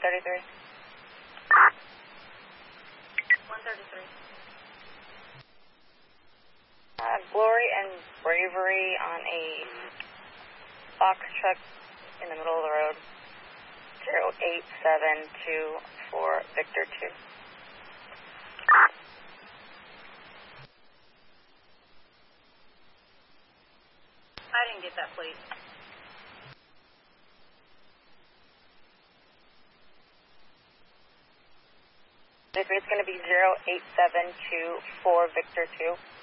133. 133. Glory and Bravery on a box truck in the middle of the road. 08724 Victor 2. I didn't get that plate. It's going to be 08724 Victor 2.